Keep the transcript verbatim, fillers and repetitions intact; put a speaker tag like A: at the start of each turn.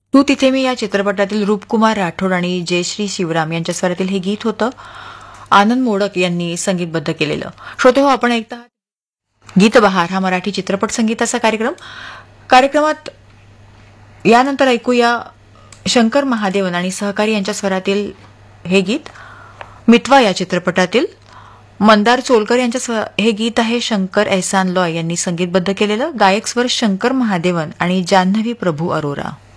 A: तू तिथे मी या चित्रपटातील रूपकुमार राठोड आणि जयश्री शिवराम यांच्या स्वरातील हे गीत होतं. आनंद मोडक यांनी संगीतबद्ध केलेलं. श्रोते हो, आपण ऐकता गीतबहार हा मराठी चित्रपट संगीताचा कार्यक्रम. कार्यक्रमात यानंतर ऐकूया शंकर महादेवन आणि सहकारी यांच्या स्वरातील हे गीत मितवा या चित्रपटातील. मंदार चोलकर यांच्या हे गीत आहे शंकर एहसान लॉय यांनी संगीतबद्ध केलेलं. गायक स्वर शंकर महादेवन आणि जान्हवी प्रभू अरोरा.